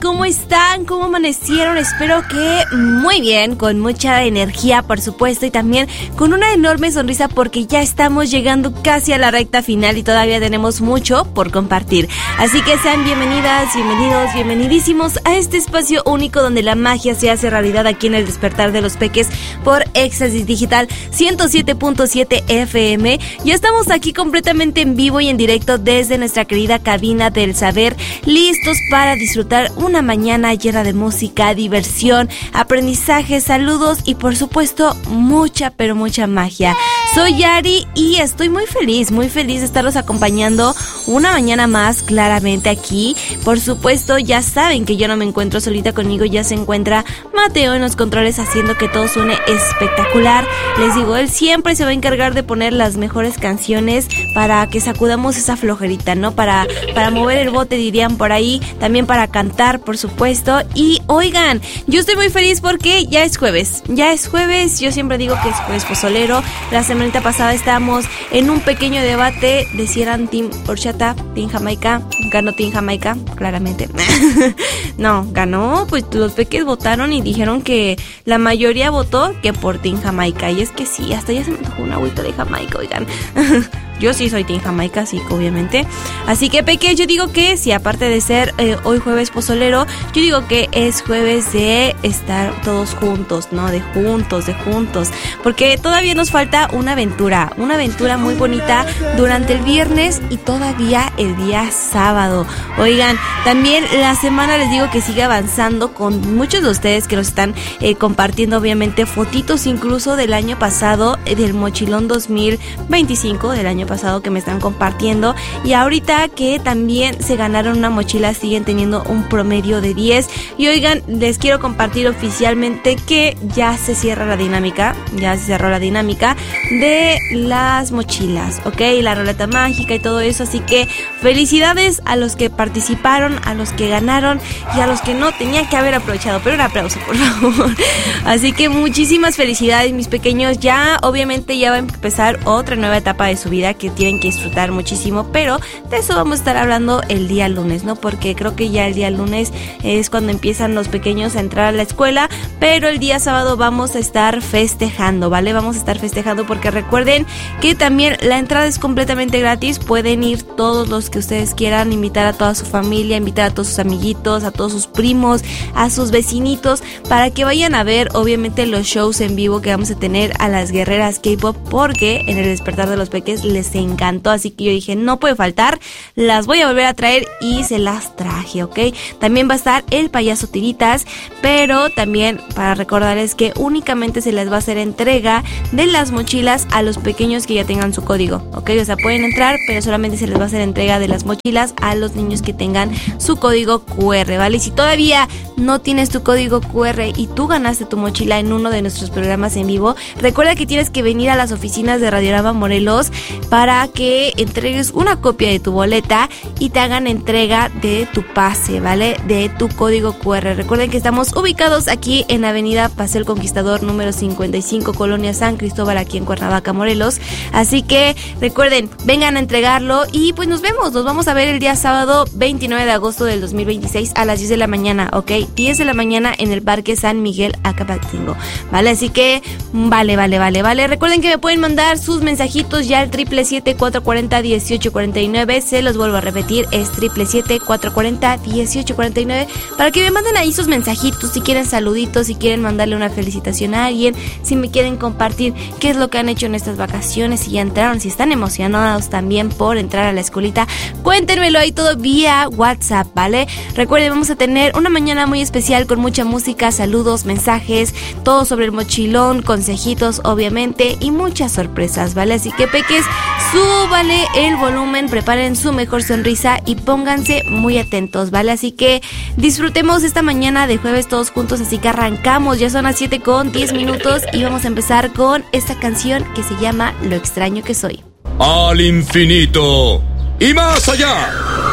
¿Cómo están? ¿Cómo amanecieron? Espero que muy bien, con mucha energía, por supuesto, y también con una enorme sonrisa porque ya estamos llegando casi a la recta final y todavía tenemos mucho por compartir. Así que sean bienvenidas, bienvenidos, bienvenidísimos a este espacio único donde la magia se hace realidad aquí en El Despertar de los Peques por Éxtasis Digital 107.7 FM. Ya estamos aquí completamente en vivo y en directo desde nuestra querida cabina del saber, listos para disfrutar una mañana llena de música, diversión, aprendizaje, saludos y por supuesto mucha, pero mucha magia. Soy Yari y estoy muy feliz de estarlos acompañando una mañana más claramente aquí. Por supuesto, ya saben que yo no me encuentro solita, conmigo ya se encuentra Mateo en los controles haciendo que todo suene espectacular. Les digo, él siempre se va a encargar de poner las mejores canciones para que sacudamos esa flojerita, ¿no? Para mover el bote, dirían por ahí, también para cantar, por supuesto. Y oigan, yo estoy muy feliz porque ya es jueves, yo siempre digo que es jueves pozolero. La semanita pasada estábamos en un pequeño debate de si eran Team Horchata, Team Jamaica. Ganó Team Jamaica, claramente. No, ganó, pues los peques votaron y dijeron que la mayoría votó que por Team Jamaica. Y es que sí, hasta ya se me antojó una agüita de Jamaica, oigan. Yo sí soy Team Jamaica, sí, obviamente. Así que, peques, yo digo que sí, aparte de ser hoy jueves pozolero, yo digo que es jueves de estar todos juntos, ¿no? De juntos. Porque todavía nos falta una aventura muy bonita durante el viernes y todavía el día sábado. Oigan, también la semana les digo que sigue avanzando con muchos de ustedes que nos están compartiendo, obviamente, fotitos incluso del año pasado, del mochilón 2025, del año pasado que me están compartiendo, y ahorita que también se ganaron una mochila siguen teniendo un promedio de 10. Y oigan, les quiero compartir oficialmente que ya se cerró la dinámica de las mochilas, ¿ok? La roleta mágica y todo eso, así que felicidades a los que participaron, a los que ganaron y a los que no tenían que haber aprovechado, pero un aplauso, por favor. Así que muchísimas felicidades, mis pequeños. Ya obviamente ya va a empezar otra nueva etapa de su vida que tienen que disfrutar muchísimo, pero de eso vamos a estar hablando el día lunes, ¿no? Porque creo que ya el día lunes es cuando empiezan los pequeños a entrar a la escuela, pero el día sábado vamos a estar festejando, ¿vale? Vamos a estar festejando porque recuerden que también la entrada es completamente gratis, pueden ir todos los que ustedes quieran, invitar a toda su familia, invitar a todos sus amiguitos, a todos sus primos, a sus vecinitos, para que vayan a ver obviamente los shows en vivo que vamos a tener a las guerreras K-pop, porque en El Despertar de los Peques les encantó, así que yo dije, no puede faltar, las voy a volver a traer y se las traje, ¿ok? También va a estar el payaso Tiritas, pero también para recordarles que únicamente se les va a hacer entrega de las mochilas a los pequeños que ya tengan su código, ¿ok? O sea, pueden entrar, pero solamente se les va a hacer entrega de las mochilas a los niños que tengan su código QR, ¿vale? Y si todavía no tienes tu código QR y tú ganaste tu mochila en uno de nuestros programas en vivo, recuerda que tienes que venir a las oficinas de Radiorama Morelos para que entregues una copia de tu boleta y te hagan entrega de tu pase, ¿vale? De tu código QR. Recuerden que estamos ubicados aquí en Avenida Paseo El Conquistador número 55, Colonia San Cristóbal, aquí en Cuernavaca, Morelos. Así que recuerden, vengan a entregarlo y pues nos vamos a ver el día sábado 29 de agosto del 2026 a las 10 de la mañana, ¿ok? 10 de la mañana en el Parque San Miguel Acapatingo, ¿vale? Así que vale. Recuerden que me pueden mandar sus mensajitos ya al 777-440-1849. Se los vuelvo a repetir, es 777-440-1849 para que me manden ahí sus mensajitos, si quieren saluditos, si quieren mandarle una felicitación a alguien, si me quieren compartir qué es lo que han hecho en estas vacaciones, si ya entraron, si están emocionados también por entrar a la escuelita, cuéntenmelo ahí todo vía WhatsApp, ¿vale? Recuerden, vamos a tener una mañana muy especial con mucha música, saludos, mensajes, todo sobre el mochilón, consejitos obviamente y muchas sorpresas, ¿vale? Así que peques, súbale el volumen, preparen su mejor sonrisa y pónganse muy atentos, ¿vale? Así que disfrutemos esta mañana de jueves todos juntos, así que arrancamos, ya son las 7:10 y vamos a empezar con esta canción que se llama Lo extraño que soy. Al infinito y más allá.